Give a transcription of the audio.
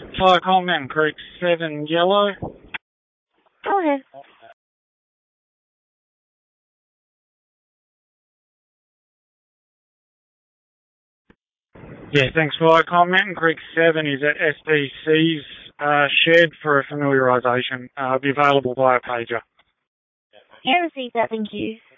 Viacom Mountain Creek 7 yellow. Go ahead. Yeah, thanks, Viacom. Mountain Creek 7 is at SDC's shed for a familiarisation. Be available via pager. Yeah, received that, thank you.